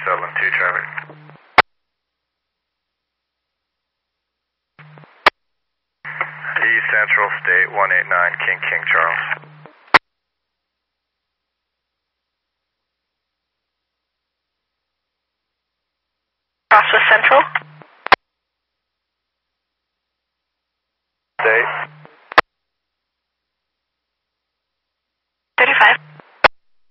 Dublin 2 traffic. East Central State 189 King King Charles. Crosswest Central.